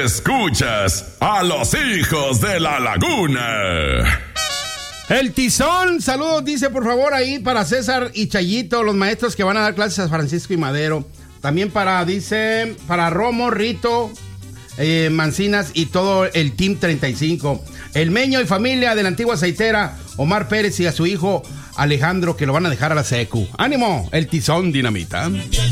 Escuchas a los hijos de la laguna. El Tizón, saludos, dice por favor ahí para César y Chayito, los maestros que van a dar clases a Francisco y Madero. También para Romo, Rito, Mancinas y todo el Team 35. El Meño y familia de la antigua aceitera, Omar Pérez y a su hijo Alejandro, que lo van a dejar a la secu. ¡Ánimo! El Tizón Dinamita.